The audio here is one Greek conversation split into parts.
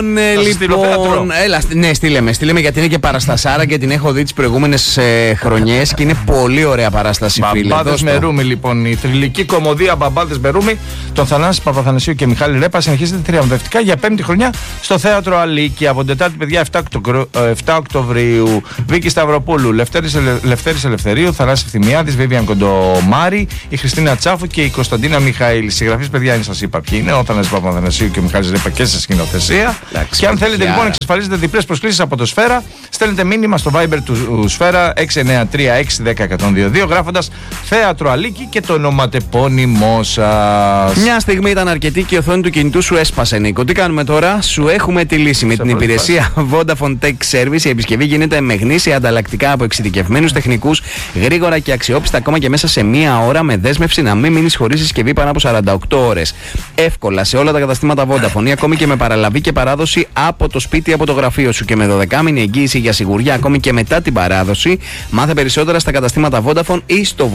Λοιπόν, έλα, ναι, στείλε με γιατί είναι και παραστασάρα και την έχω δει τις προηγούμενες χρονιές και είναι πολύ ωραία παράσταση, φίλε. Μπαμπάδες με Ρούμι, λοιπόν. Η θρυλική κομμωδία Μπαμπάδες με Ρούμι, τον Θανάση Παπαθανασίου και Μιχάλη Ρέπα, συνεχίζεται τριαμβευτικά για 5η χρονιά στο Θέατρο Αλίκη. Από την Τετάρτη, παιδιά, 7 Οκτωβρίου. Βίκη Σταυροπούλου, Λευτέρης Ελευθερίου, Θανάσης Ευθυμιάδης, Βίβιαν Κοντομάρη, η Χριστίνα Τσάφου και η Κωνσταντίνα Μιχαήλ. Συγγραφείς, παιδιά, είναι, σας είπα ποιοι είναι, ο Θανάσης Παπαθανασίου και ο Μιχάλης Ρέπα και σε σκηνοθεσία. Και αν θέλετε λοιπόν να εξασφαλίσετε διπλές προσκλήσεις από το Σφαίρα, στέλνετε μήνυμα στο Viber του Σφαίρα 693-610-102 γράφοντας Θέατρο Αλίκη και το ονοματεπώνυμό σας. Μια στιγμή ήταν αρκετή και η οθόνη του κινητού σου έσπασε, Νίκο. Τι κάνουμε τώρα? Σου έχουμε τη λύση. Με την υπηρεσία Vodafone Tech Service η επισκευή γίνεται με γνήσια ανταλλακτικά από εξειδικευμένους τεχνικούς, γρήγορα και αξιόπιστα, ακόμα και μέσα σε μία ώρα, με δέσμευση να μην μείνεις χωρίς συσκευή πάνω από 48 ώρες. Εύκολα σε όλα τα καταστήματα Vodafone ή ακόμη και με παραλαβή και παράδοση από το σπίτι ή από το γραφείο σου και με 12μηνη εγγύηση για σιγουριά ακόμη και μετά την παράδοση. Μάθε περισσότερα στα καταστήματα Vodafone ή στο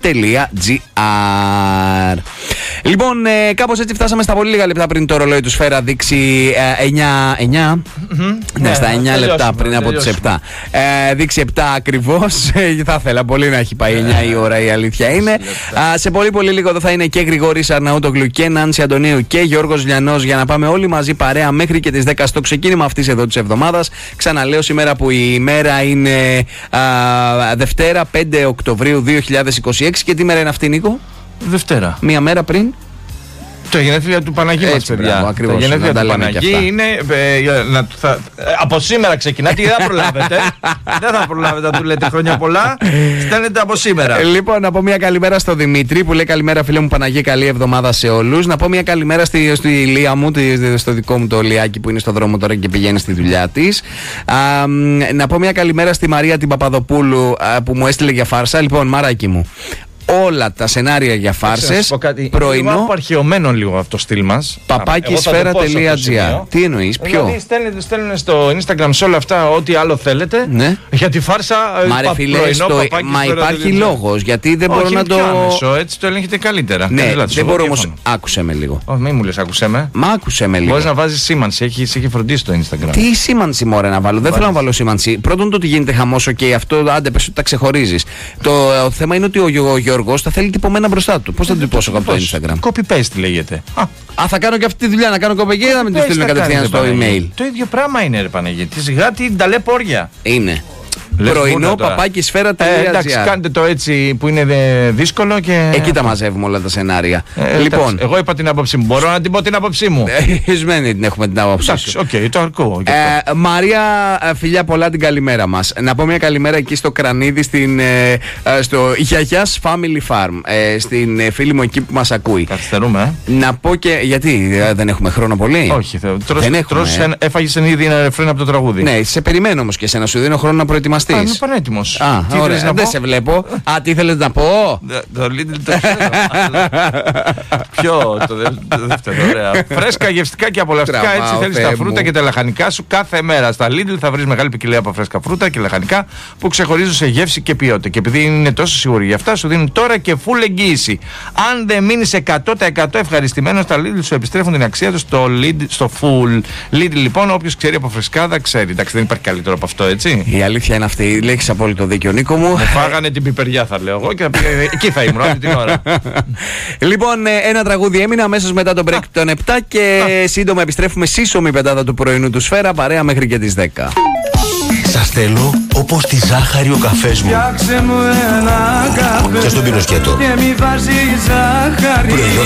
vodafone.gr. Λοιπόν, κάπως έτσι φτάσαμε στα πολύ λίγα λεπτά πριν το ρολόι του Σφαίρα δείξει 9. Ναι, στα 9 λεπτά πριν από τις 7. Δείξει 7 ακριβώς. Θα ήθελα πολύ να έχει πάει 9 η ώρα, η αλήθεια είναι. Σε πολύ πολύ λίγο εδώ θα είναι και Γρηγόρης Αρναούτογλου και Νάνση Αντωνίου και Γιώργος Λιανός για να πάμε όλοι μαζί παρέα μέχρι και τις 10 στο ξεκίνημα αυτής εδώ της εβδομάδας. Ξαναλέω, σήμερα που η ημέρα είναι Δευτέρα 5 Οκτωβρίου 2026 και τι μέρα είναι αυτή, Νίκο? Δευτέρα. Μία μέρα πριν. Το γενέθλια του Παναγί μας, παιδιά. Ακριβώς, το γενέθλια του Παναγί είναι. Από σήμερα ξεκινάτε, δεν θα προλάβετε. Δεν θα προλάβετε να του λέτε χρόνια πολλά. Στέλνετε από σήμερα. Λοιπόν, να πω μια καλημέρα στο Δημήτρη που λέει καλημέρα, φίλε μου Παναγί, καλή εβδομάδα σε όλους. Να πω μια καλημέρα στη Λία μου, στο δικό μου το Λιάκι που είναι στο δρόμο τώρα και πηγαίνει στη δουλειά της. Να πω μια καλημέρα στη Μαρία την Παπαδοπούλου που μου έστειλε για φάρσα. Λοιπόν, μαράκι μου, όλα τα σενάρια για φάρσες πρωινό. Είναι απαρχαιωμένο λίγο αυτό το στυλ μας. papakisfera.gr. Τι εννοείς, ποιο? Δηλαδή στέλνουν στο Instagram σε όλα αυτά ό,τι άλλο θέλετε. Ναι. Για τη φάρσα. Μα ρε φίλε, μα υπάρχει λόγος. Γιατί δεν μπορώ να το. Έτσι το ελέγχετε καλύτερα. Ναι, δεν μπορώ όμως. Άκουσε με λίγο. Μην μου λες, άκουσε με. Μα άκουσε με λίγο. Μπορείς να βάζεις σήμανση, έχει φροντίσει το Instagram. Τι σήμανση μωρέ να βάλω? Δεν θέλω να βάλω σήμανση. Πρώτον το ότι γίνεται χαμός, και αυτό άντε πες ότι τα ξεχωρίζεις. Το θέμα είναι ότι ο Γιώργος θα θέλει τυπωμένα μπροστά του. Πώς θα το τυπώσω από το Instagram? Copy-paste λέγεται. Θα κάνω και αυτή τη δουλειά, να κάνω κοπεγγί ή να μην τη στείλουν κατευθείαν στο email? Το ίδιο πράγμα είναι, ρε Παναγιώτη. Σιγά την ταλέπορια. Είναι. Πρωινό papakisfera.gr. Εντάξει, κάντε το έτσι που είναι δύσκολο και. Εκεί τα μαζεύουμε όλα τα σενάρια. Λοιπόν, εγώ είπα την άποψή μου. Μπορώ να την πω την άποψή μου? Εσμένη την έχουμε την άποψή σου. Οκ, το ακούω. Μαρία, φιλιά πολλά, την καλημέρα μας. Να πω μια καλημέρα εκεί στο Κρανίδι, στο Γιαγιάς Family Farm. Στην φίλη μου εκεί που μας ακούει. Καθυστερούμε. Να πω και. Γιατί δεν έχουμε χρόνο πολύ? Όχι, έφαγες ήδη ένα ρεφρέν από το τραγούδι. Ναι, σε περιμένω όμως και εσένα, σου δίνω χρόνο να προετοιμαστείς. Είμαι πανέτοιμος. Δεν σε βλέπω. Τι ήθελες να πω? Το Lidl το ξέρω. Ποιο? Το δεύτερο, ωραία. Φρέσκα, γευστικά και απολαυστικά. Έτσι θέλεις τα φρούτα και τα λαχανικά σου κάθε μέρα. Στα Lidl θα βρεις μεγάλη ποικιλία από φρέσκα φρούτα και λαχανικά που ξεχωρίζουν σε γεύση και ποιότητα. Και επειδή είναι τόσο σίγουροι γι' αυτά, σου δίνουν τώρα και full εγγύηση. Αν δεν μείνεις 100% ευχαριστημένος, τα Lidl σου επιστρέφουν την αξία του στο full. Lidl λοιπόν, όποιος ξέρει από φρεσκάδα ξέρει. Εντάξει, δεν υπάρχει καλύτερο από αυτό, έτσι. Η αλήθεια είναι αυτή. Έχεις απόλυτο δίκιο, Νίκο μου. Με φάγανε την πιπεριά, θα λέω εγώ, και εκεί θα ήμουν όλη την ώρα. Λοιπόν, ένα τραγούδι έμεινε αμέσως μετά το break των 7 και σύντομα επιστρέφουμε σύσσωμη πεντάδα του πρωινού του Σφαίρα, παρέα μέχρι και τις 10. Σας θέλω όπως τη ζάχαρη ο καφές μου. Φτιάξε μου ένα καφέ και στον πίνω σκέτο. Και μη βάζει ζάχαρη.